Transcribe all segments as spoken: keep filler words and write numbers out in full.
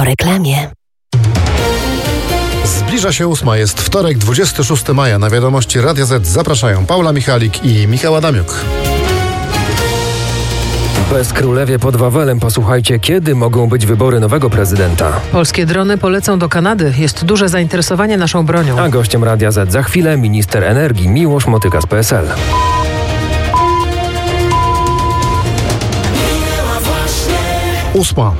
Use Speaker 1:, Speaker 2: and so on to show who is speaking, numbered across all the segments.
Speaker 1: Po reklamie.
Speaker 2: Zbliża się ósma, jest wtorek, dwudziestego szóstego maja. Na wiadomości Radia Z zapraszają Paula Michalik i Michał Adamiuk.
Speaker 3: Bez królewie pod Wawelem posłuchajcie, kiedy mogą być wybory nowego prezydenta.
Speaker 4: Polskie drony polecą do Kanady. Jest duże zainteresowanie naszą bronią.
Speaker 3: A gościem Radia Z za chwilę minister energii Miłosz Motyka z P S L.
Speaker 2: Ósma.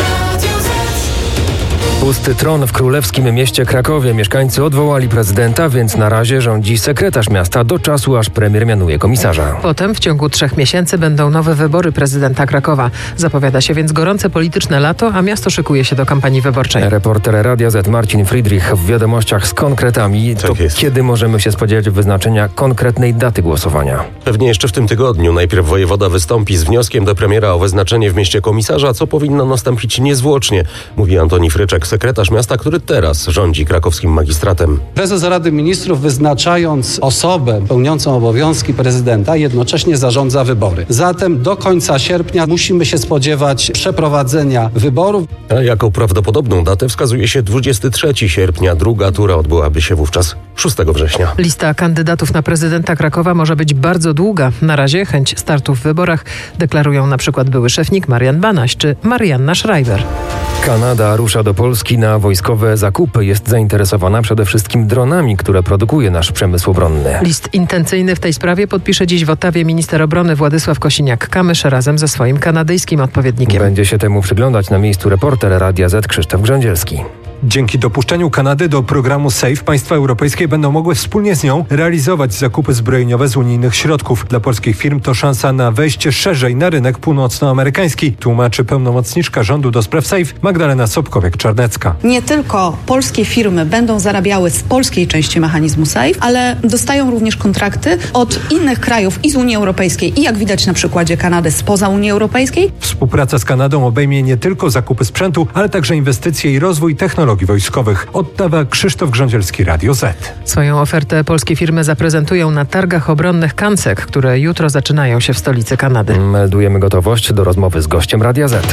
Speaker 3: Pusty tron w królewskim mieście Krakowie. Mieszkańcy odwołali prezydenta, więc na razie rządzi sekretarz miasta do czasu, aż premier mianuje komisarza.
Speaker 4: Potem w ciągu trzech miesięcy będą nowe wybory prezydenta Krakowa. Zapowiada się więc gorące polityczne lato, a miasto szykuje się do kampanii wyborczej.
Speaker 3: Reporter Radia Z Marcin Friedrich w wiadomościach z konkretami. To
Speaker 5: Tak jest.
Speaker 3: Kiedy możemy się spodziewać wyznaczenia konkretnej daty głosowania?
Speaker 5: Pewnie jeszcze w tym tygodniu. Najpierw wojewoda wystąpi z wnioskiem do premiera o wyznaczenie w mieście komisarza, co powinno nastąpić niezwłocznie, mówi Antoni Fryczek, sekretarz miasta, który teraz rządzi krakowskim magistratem.
Speaker 6: Prezes Rady Ministrów, wyznaczając osobę pełniącą obowiązki prezydenta, jednocześnie zarządza wybory. Zatem do końca sierpnia musimy się spodziewać przeprowadzenia wyborów.
Speaker 5: A jako prawdopodobną datę wskazuje się dwudziestego trzeciego sierpnia. Druga tura odbyłaby się wówczas szóstego września.
Speaker 4: Lista kandydatów na prezydenta Krakowa może być bardzo długa. Na razie chęć startu w wyborach deklarują na przykład były szefnik Marian Banaś czy Marianna Schreiber.
Speaker 3: Kanada rusza do Polski na wojskowe zakupy. Jest zainteresowana przede wszystkim dronami, które produkuje nasz przemysł obronny.
Speaker 4: List intencyjny w tej sprawie podpisze dziś w Ottawie minister obrony Władysław Kosiniak-Kamysz razem ze swoim kanadyjskim odpowiednikiem.
Speaker 3: Będzie się temu przyglądać na miejscu reporter Radia Z Krzysztof Grządzielski.
Speaker 7: Dzięki dopuszczeniu Kanady do programu SAFE państwa europejskie będą mogły wspólnie z nią realizować zakupy zbrojeniowe z unijnych środków. Dla polskich firm to szansa na wejście szerzej na rynek północnoamerykański, tłumaczy pełnomocniczka rządu do spraw SAFE Magdalena Sobkowiak-Czarnecka.
Speaker 8: Nie tylko polskie firmy będą zarabiały z polskiej części mechanizmu SAFE, ale dostają również kontrakty od innych krajów i z Unii Europejskiej i jak widać na przykładzie Kanady spoza Unii Europejskiej.
Speaker 7: Współpraca z Kanadą obejmie nie tylko zakupy sprzętu, ale także inwestycje i rozwój technologii wojskowych. Ottawa, Krzysztof Grządzielski, Radio Z.
Speaker 4: Swoją ofertę polskie firmy zaprezentują na targach obronnych Kansek, które jutro zaczynają się w stolicy Kanady.
Speaker 3: Meldujemy gotowość do rozmowy z gościem Radia Z.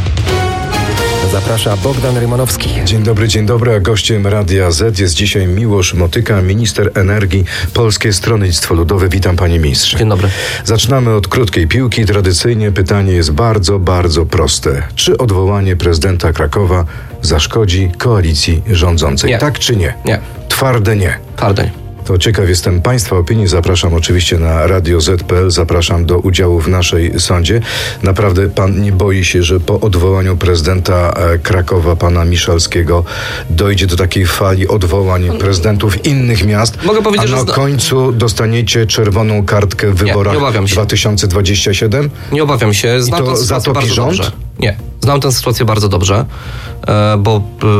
Speaker 3: Zaprasza Bogdan Rymanowski.
Speaker 9: Dzień dobry, dzień dobry, a gościem Radia Z jest dzisiaj Miłosz Motyka, minister energii, Polskie Stronnictwo Ludowe. Witam, panie ministrze.
Speaker 5: Dzień dobry.
Speaker 9: Zaczynamy od krótkiej piłki. Tradycyjnie pytanie jest bardzo, bardzo proste. Czy odwołanie prezydenta Krakowa zaszkodzi koalicji rządzącej?
Speaker 10: Nie.
Speaker 9: Tak czy nie?
Speaker 10: Nie.
Speaker 9: Twarde nie.
Speaker 10: Twarde nie.
Speaker 9: To ciekaw jestem państwa opinii. Zapraszam oczywiście na radio zet kropka pe el. Zapraszam do udziału w naszej sądzie. Naprawdę pan nie boi się, że po odwołaniu prezydenta Krakowa, pana Miszalskiego, dojdzie do takiej fali odwołań prezydentów innych miast,
Speaker 10: Mogę powiedzieć,
Speaker 9: a na
Speaker 10: że zna...
Speaker 9: końcu dostaniecie czerwoną kartkę w wyborach
Speaker 10: nie, nie
Speaker 9: dwa tysiące dwudziestego siódmego?
Speaker 10: Nie obawiam się. Znam
Speaker 9: I to
Speaker 10: tę sytuację
Speaker 9: zatopi
Speaker 10: bardzo
Speaker 9: rząd?
Speaker 10: dobrze. Nie. Znam tę sytuację bardzo dobrze, bo...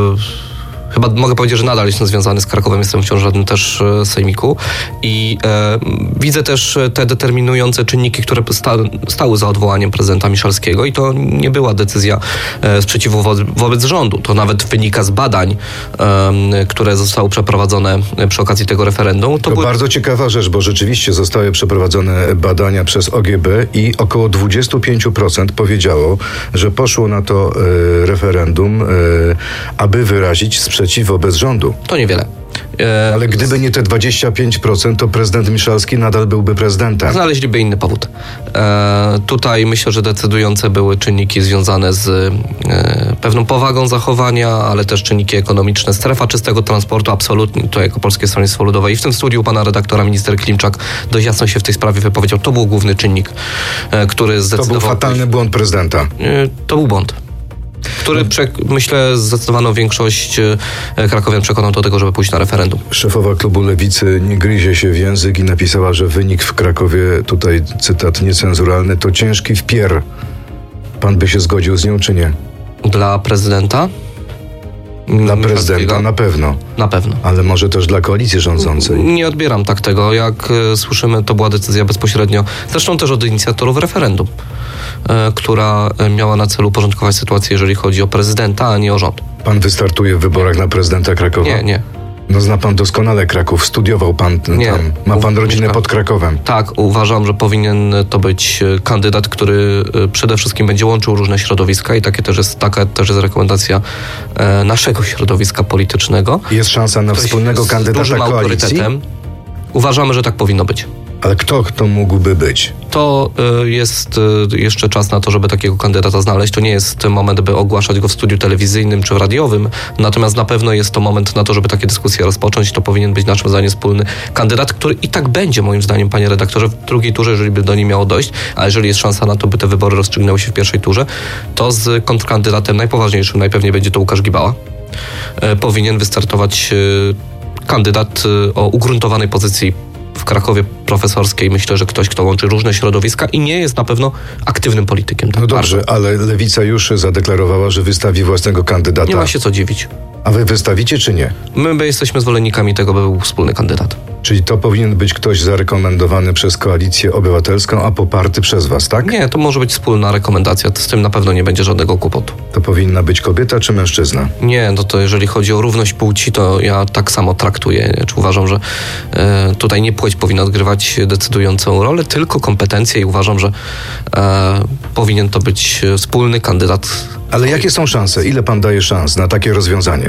Speaker 10: Chyba mogę powiedzieć, że nadal jestem związany z Krakowem, jestem wciąż radnym też sejmiku i e, widzę też te determinujące czynniki, które sta, stały za odwołaniem prezydenta Miszalskiego i to nie była decyzja e, sprzeciwu wo, wobec rządu. To nawet wynika z badań, e, które zostały przeprowadzone przy okazji tego referendum. To,
Speaker 9: to
Speaker 10: były...
Speaker 9: bardzo ciekawa rzecz, bo rzeczywiście zostały przeprowadzone badania przez O G B i około dwadzieścia pięć procent powiedziało, że poszło na to e, referendum, e, aby wyrazić sprzeciw wobec rządu.
Speaker 10: To niewiele.
Speaker 9: E, Ale gdyby nie te dwadzieścia pięć procent, to prezydent Miszalski nadal byłby prezydentem.
Speaker 10: Znaleźliby inny powód. E, tutaj myślę, że decydujące były czynniki związane z e, pewną powagą zachowania, ale też czynniki ekonomiczne. Strefa czystego transportu absolutnie, to jako Polskie Stronnictwo Ludowe i w tym studiu pana redaktora minister Klimczak dość jasno się w tej sprawie wypowiedział. To był główny czynnik, e, który zdecydował...
Speaker 9: To był fatalny błąd prezydenta.
Speaker 10: E, to był błąd. Który, prze, myślę, zdecydowaną większość krakowian przekonał do tego, żeby pójść na referendum.
Speaker 9: Szefowa klubu Lewicy nie gryzie się w język i napisała, że wynik w Krakowie, tutaj cytat niecenzuralny, to ciężki wpier. Pan by się zgodził z nią, czy nie?
Speaker 10: Dla prezydenta?
Speaker 9: Dla prezydenta na pewno.
Speaker 10: Na pewno.
Speaker 9: Ale może też dla koalicji rządzącej.
Speaker 10: Nie odbieram tak tego. Jak y, słyszymy, to była decyzja bezpośrednio, zresztą też od inicjatorów referendum, y, która miała na celu uporządkować sytuację, jeżeli chodzi o prezydenta, a nie o rząd.
Speaker 9: Pan wystartuje w wyborach na prezydenta Krakowa?
Speaker 10: Nie, nie.
Speaker 9: No zna pan doskonale Kraków, studiował pan tam,
Speaker 10: Nie,
Speaker 9: ma pan
Speaker 10: u-
Speaker 9: rodzinę
Speaker 10: mieszka-
Speaker 9: pod Krakowem.
Speaker 10: Tak, uważam, że powinien to być kandydat, który przede wszystkim będzie łączył różne środowiska i takie też jest, taka też jest rekomendacja e, naszego środowiska politycznego.
Speaker 9: Jest szansa na
Speaker 10: Ktoś
Speaker 9: wspólnego
Speaker 10: z
Speaker 9: kandydata
Speaker 10: dużym
Speaker 9: koalicji?
Speaker 10: autorytetem. Uważamy, że tak powinno być.
Speaker 9: Ale kto to mógłby być?
Speaker 10: To y, jest y, jeszcze czas na to, żeby takiego kandydata znaleźć. To nie jest moment, by ogłaszać go w studiu telewizyjnym czy radiowym, natomiast na pewno jest to moment na to, żeby takie dyskusje rozpocząć. To powinien być naszym zdaniem wspólny kandydat, który i tak będzie, moim zdaniem, panie redaktorze, w drugiej turze, jeżeli by do niej miało dojść, a jeżeli jest szansa na to, by te wybory rozstrzygnęły się w pierwszej turze, to z kontrkandydatem najpoważniejszym najpewniej będzie to Łukasz Gibała. Y, powinien wystartować y, kandydat y, o ugruntowanej pozycji w Krakowie profesorskiej. Myślę, że ktoś, kto łączy różne środowiska i nie jest na pewno aktywnym politykiem. Tak
Speaker 9: No dobrze,
Speaker 10: bardzo.
Speaker 9: ale Lewica już zadeklarowała, że wystawi własnego kandydata.
Speaker 10: Nie ma się co dziwić.
Speaker 9: A wy wystawicie czy nie?
Speaker 10: My, my jesteśmy zwolennikami tego, by był wspólny kandydat.
Speaker 9: Czyli to powinien być ktoś zarekomendowany przez Koalicję Obywatelską, a poparty przez was, tak?
Speaker 10: Nie, to może być wspólna rekomendacja. Z tym na pewno nie będzie żadnego kłopotu.
Speaker 9: To powinna być kobieta czy mężczyzna?
Speaker 10: Nie, no to jeżeli chodzi o równość płci, to ja tak samo traktuję. Czy uważam, że e, tutaj nie płeć powinna odgrywać decydującą rolę, tylko kompetencje i uważam, że e, powinien to być wspólny kandydat.
Speaker 9: Ale jakie są szanse? Ile pan daje szans na takie rozwiązanie?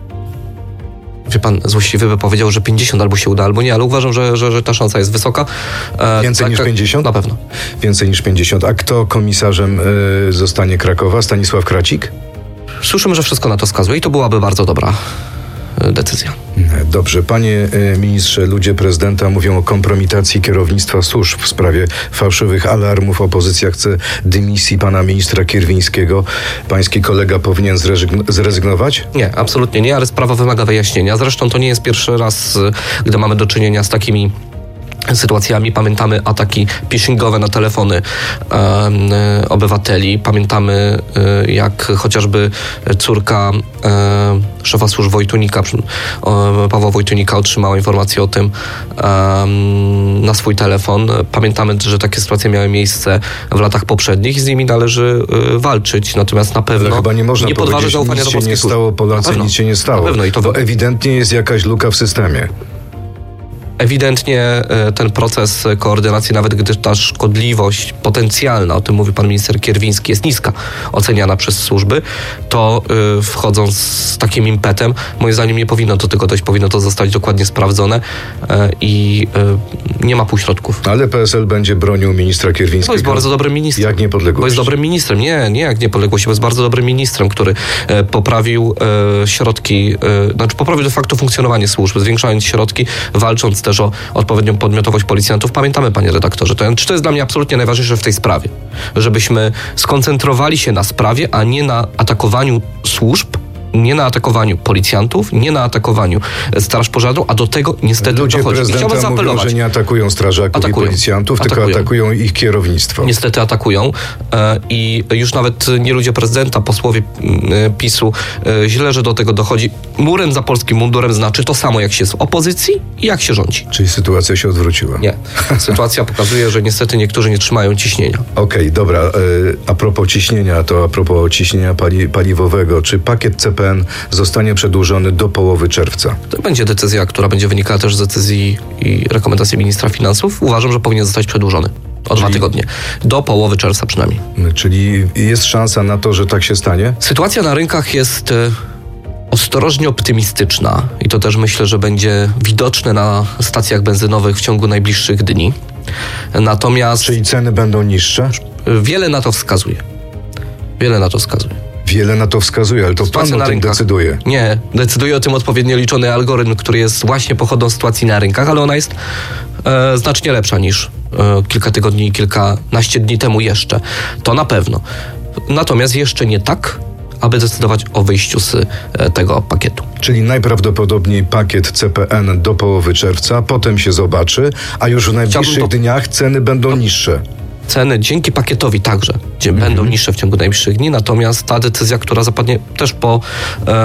Speaker 10: Wie pan, złośliwy by powiedział, że pięćdziesiąt albo się uda, albo nie, ale uważam, że, że, że ta szansa jest wysoka. E,
Speaker 9: Więcej
Speaker 10: tak,
Speaker 9: niż
Speaker 10: tak,
Speaker 9: pięćdziesiąt?
Speaker 10: Na pewno.
Speaker 9: Więcej niż pięćdziesiąt. A kto komisarzem y, zostanie Krakowa? Stanisław Kracik?
Speaker 10: Słyszymy, że wszystko na to wskazuje i to byłaby bardzo dobra e, decyzja.
Speaker 9: Dobrze. Panie y, ministrze, ludzie prezydenta mówią o kompromitacji kierownictwa służb w sprawie fałszywych alarmów. Opozycja chce dymisji pana ministra Kierwińskiego. Pański kolega powinien zrezygn- zrezygnować?
Speaker 10: Nie, absolutnie nie, ale sprawa wymaga wyjaśnienia. Zresztą to nie jest pierwszy raz, e, gdy mamy do czynienia z takimi sytuacjami. Pamiętamy ataki phishingowe na telefony e, e, obywateli. Pamiętamy e, jak chociażby córka e, szefa służb Wojtunika, e, Pawła Wojtunika otrzymała informację o tym e, na swój telefon. Pamiętamy, że takie sytuacje miały miejsce w latach poprzednich i z nimi należy e, walczyć. Natomiast na pewno
Speaker 9: Ale chyba nie można
Speaker 10: nie podważy
Speaker 9: powiedzieć,
Speaker 10: zaufania
Speaker 9: nic
Speaker 10: do
Speaker 9: się nie
Speaker 10: polskich
Speaker 9: stało,
Speaker 10: służb.
Speaker 9: Polacy,
Speaker 10: Na pewno.
Speaker 9: nic się nie stało.
Speaker 10: Na pewno. I to
Speaker 9: Bo
Speaker 10: wy-
Speaker 9: ewidentnie jest jakaś luka w systemie.
Speaker 10: Ewidentnie e, ten proces koordynacji, nawet gdy ta szkodliwość potencjalna, o tym mówi pan minister Kierwiński, jest niska, oceniana przez służby, to y, wchodząc z takim impetem, moim zdaniem nie powinno do tego dojść, powinno to zostać dokładnie sprawdzone e, i y, nie ma półśrodków.
Speaker 9: Ale P S L będzie bronił ministra
Speaker 10: To
Speaker 9: Kierwińskiego.
Speaker 10: jest bardzo dobrym ministrem.
Speaker 9: Jak niepodległość?
Speaker 10: Bo jest dobrym ministrem. Nie, nie jak niepodległość, bo jest bardzo dobrym ministrem, który e, poprawił e, środki, e, znaczy poprawił de facto funkcjonowanie służb, zwiększając środki, walcząc też o odpowiednią podmiotowość policjantów. Pamiętamy, panie redaktorze, to, to jest dla mnie absolutnie najważniejsze w tej sprawie, żebyśmy skoncentrowali się na sprawie, a nie na atakowaniu służb, nie na atakowaniu policjantów, nie na atakowaniu Straż Pożarną, a do tego niestety
Speaker 9: Ludzie
Speaker 10: dochodzi. I
Speaker 9: prezydenta
Speaker 10: chciałbym
Speaker 9: mówią,
Speaker 10: zaapelować.
Speaker 9: że nie atakują strażaków
Speaker 10: Atakują.
Speaker 9: i policjantów, tylko
Speaker 10: Atakują.
Speaker 9: atakują ich kierownictwo.
Speaker 10: Niestety atakują e, i już nawet nie ludzie prezydenta, posłowie e, PiSu e, źle, że do tego dochodzi. Murem za polskim mundurem znaczy to samo, jak się jest w opozycji i jak się rządzi.
Speaker 9: Czyli sytuacja się odwróciła.
Speaker 10: Nie. Sytuacja pokazuje, że niestety niektórzy nie trzymają ciśnienia.
Speaker 9: Okej, dobra. E, a propos ciśnienia, to a propos ciśnienia pali, paliwowego. Czy pakiet C P N zostanie przedłużony do połowy czerwca?
Speaker 10: To będzie decyzja, która będzie wynikała też z decyzji i rekomendacji ministra finansów. Uważam, że powinien zostać przedłużony o dwa tygodnie. Do połowy czerwca przynajmniej.
Speaker 9: Czyli jest szansa na to, że tak się stanie?
Speaker 10: Sytuacja na rynkach jest e, ostrożnie optymistyczna i to też myślę, że będzie widoczne na stacjach benzynowych w ciągu najbliższych dni. Natomiast
Speaker 9: Czyli ceny będą niższe?
Speaker 10: wiele na to wskazuje. Wiele na to wskazuje.
Speaker 9: Wiele na to wskazuje, ale to
Speaker 10: Sytuacja
Speaker 9: pan o
Speaker 10: na
Speaker 9: tym
Speaker 10: rynkach.
Speaker 9: decyduje.
Speaker 10: Nie, decyduje o tym odpowiednio liczony algorytm, który jest właśnie pochodą sytuacji na rynkach, ale ona jest e, znacznie lepsza niż e, kilka tygodni i kilkanaście dni temu jeszcze. To na pewno. Natomiast jeszcze nie tak, aby decydować o wyjściu z e, tego pakietu.
Speaker 9: Czyli najprawdopodobniej pakiet C P N do połowy czerwca, potem się zobaczy, a już w najbliższych
Speaker 10: to-
Speaker 9: dniach ceny będą niższe.
Speaker 10: Ceny dzięki pakietowi także gdzie
Speaker 9: Mhm.
Speaker 10: będą niższe w ciągu najbliższych dni, natomiast ta decyzja, która zapadnie też po em,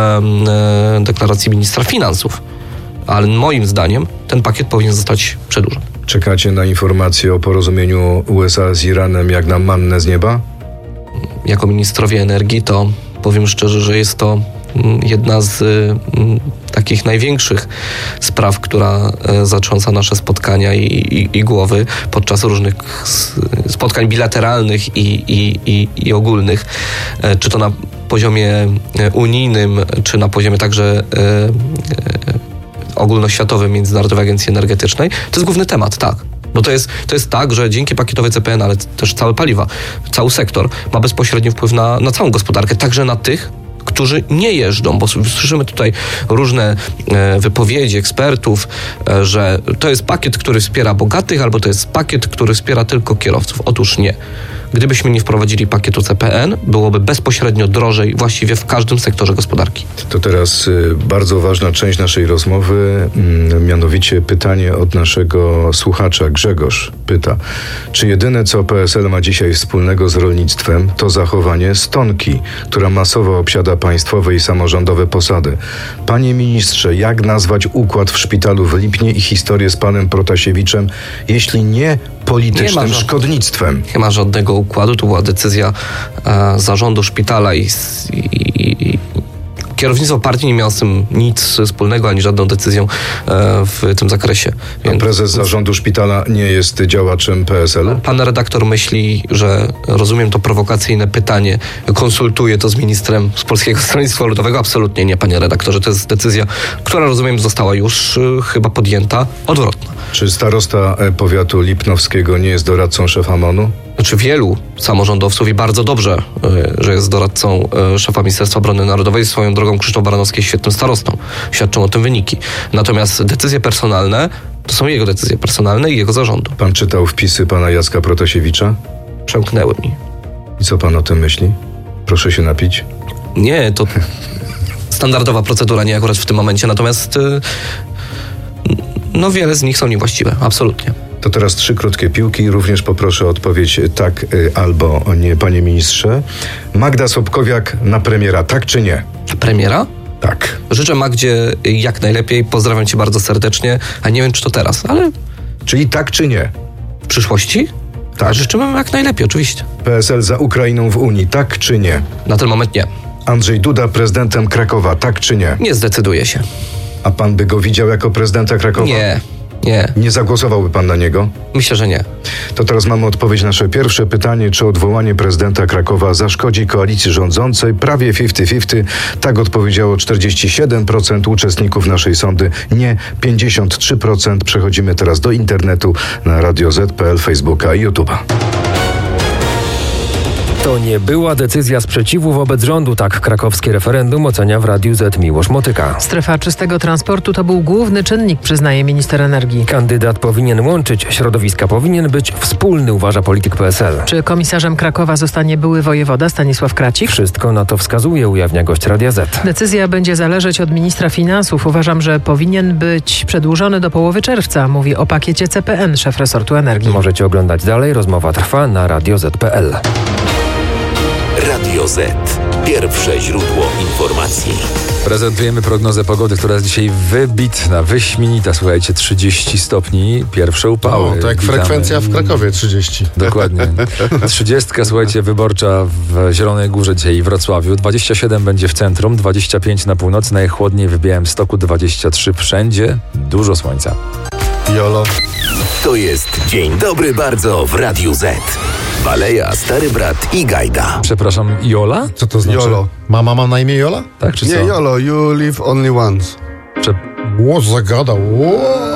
Speaker 10: e, deklaracji ministra finansów, ale moim zdaniem ten pakiet powinien zostać przedłużony.
Speaker 9: Czekacie na informacje o porozumieniu U S A z Iranem jak na mannę z nieba?
Speaker 10: Jako ministrowie energii to powiem szczerze, że jest to jedna z takich największych spraw, która zatrząsa nasze spotkania i, i, i głowy podczas różnych spotkań bilateralnych i, i, i, i ogólnych, czy to na poziomie unijnym, czy na poziomie także e, e, ogólnoświatowym Międzynarodowej Agencji Energetycznej. To jest główny temat, tak. No to jest, to jest tak, że dzięki pakietowej C P N, ale też całe paliwa, cały sektor ma bezpośredni wpływ na, na całą gospodarkę, także na tych, którzy nie jeżdżą, bo słyszymy tutaj różne e, wypowiedzi ekspertów, e, że to jest pakiet, który wspiera bogatych, albo to jest pakiet, który wspiera tylko kierowców. Otóż nie. Gdybyśmy nie wprowadzili pakietu C P N, byłoby bezpośrednio drożej właściwie w każdym sektorze gospodarki.
Speaker 9: To teraz y, bardzo ważna część naszej rozmowy, y, mianowicie pytanie od naszego słuchacza. Grzegorz pyta, czy jedyne co P S L ma dzisiaj wspólnego z rolnictwem, to zachowanie stonki, która masowo obsiada państwowe i samorządowe posady. Panie ministrze, jak nazwać układ w szpitalu w Lipnie i historię z panem Protasiewiczem, jeśli nie politycznym
Speaker 10: nie ma,
Speaker 9: szkodnictwem?
Speaker 10: Nie ma żadnego układu, to była decyzja e, zarządu szpitala i, i, i kierownictwo partii nie miało z tym nic wspólnego, ani żadną decyzją e, w tym zakresie.
Speaker 9: Więc... A prezes zarządu szpitala nie jest działaczem P S L-u?
Speaker 10: Pan redaktor myśli, że rozumiem to prowokacyjne pytanie, konsultuje to z ministrem z Polskiego Stronnictwa Ludowego? Absolutnie nie, panie redaktorze. To jest decyzja, która rozumiem została już y, chyba podjęta, odwrotna.
Speaker 9: Czy starosta powiatu lipnowskiego nie jest doradcą szefa M O N-u?
Speaker 10: Znaczy wielu samorządowców i bardzo dobrze, że jest doradcą szefa Ministerstwa Obrony Narodowej. Swoją drogą Krzysztof Baranowski jest świetnym starostą. Świadczą o tym wyniki. Natomiast decyzje personalne to są jego decyzje personalne i jego zarządu.
Speaker 9: Pan czytał wpisy pana Jacka Protasiewicza?
Speaker 10: Przemknęły mi.
Speaker 9: I co pan o tym myśli? Proszę się napić.
Speaker 10: Nie, to standardowa procedura, nie akurat w tym momencie. Natomiast no wiele z nich są niewłaściwe. Absolutnie.
Speaker 9: To teraz trzy krótkie piłki. Również poproszę o odpowiedź tak albo nie, panie ministrze. Magda Sobkowiak na premiera, tak czy nie?
Speaker 10: Premiera?
Speaker 9: Tak.
Speaker 10: Życzę Magdzie jak najlepiej. Pozdrawiam cię bardzo serdecznie. A nie wiem, czy to teraz, ale...
Speaker 9: Czyli tak czy nie?
Speaker 10: W przyszłości?
Speaker 9: Tak.
Speaker 10: Życzymy jak najlepiej, oczywiście.
Speaker 9: P S L za Ukrainą w Unii, tak czy nie?
Speaker 10: Na ten moment nie.
Speaker 9: Andrzej Duda prezydentem Krakowa, tak czy nie?
Speaker 10: Nie zdecyduje się.
Speaker 9: A pan by go widział jako prezydenta Krakowa?
Speaker 10: Nie. Nie.
Speaker 9: Nie zagłosowałby pan na niego?
Speaker 10: Myślę, że nie.
Speaker 9: To teraz mamy odpowiedź na nasze pierwsze pytanie, czy odwołanie prezydenta Krakowa zaszkodzi koalicji rządzącej? Prawie pięćdziesiąt pięćdziesiąt. Tak odpowiedziało czterdzieści siedem procent uczestników naszej sądy, nie pięćdziesiąt trzy procent. Przechodzimy teraz do internetu na Radio Z kropka P L, Facebooka i YouTube'a.
Speaker 3: To nie była decyzja sprzeciwu wobec rządu, tak krakowskie referendum ocenia w Radiu Z Miłosz Motyka.
Speaker 4: Strefa czystego transportu to był główny czynnik, przyznaje minister energii.
Speaker 3: Kandydat powinien łączyć środowiska, powinien być wspólny, uważa polityk P S L.
Speaker 4: Czy komisarzem Krakowa zostanie były wojewoda Stanisław Kracik?
Speaker 3: Wszystko na to wskazuje, ujawnia gość Radia Z.
Speaker 4: Decyzja będzie zależeć od ministra finansów. Uważam, że powinien być przedłużony do połowy czerwca, mówi o pakiecie C P N szef resortu energii.
Speaker 3: Możecie oglądać dalej, rozmowa trwa na radio zet kropka pe el.
Speaker 1: Radio Z. Pierwsze źródło informacji.
Speaker 11: Prezentujemy prognozę pogody, która jest dzisiaj wybitna, wyśmienita. Słuchajcie, trzydzieści stopni, pierwsze upały.
Speaker 2: O, to jak
Speaker 11: Witamy.
Speaker 2: Frekwencja w Krakowie trzydzieści.
Speaker 11: Dokładnie. Trzydziestka, słuchajcie, wyborcza w Zielonej Górze dzisiaj i Wrocławiu. dwadzieścia siedem będzie w centrum, dwadzieścia pięć na północy, najchłodniej w Białymstoku, dwadzieścia trzy wszędzie. Dużo słońca.
Speaker 2: Jolo.
Speaker 1: To jest Dzień Dobry Bardzo w Radiu Z. Baleja, Stary Brat i Gajda.
Speaker 11: Przepraszam, Jola?
Speaker 2: Co to znaczy?
Speaker 12: Jolo.
Speaker 2: Mama ma na imię Jola?
Speaker 11: Tak, czy
Speaker 12: Nie,
Speaker 11: co?
Speaker 12: Jolo, you live only once.
Speaker 11: Prze-
Speaker 2: Ło, zagadał. Ło.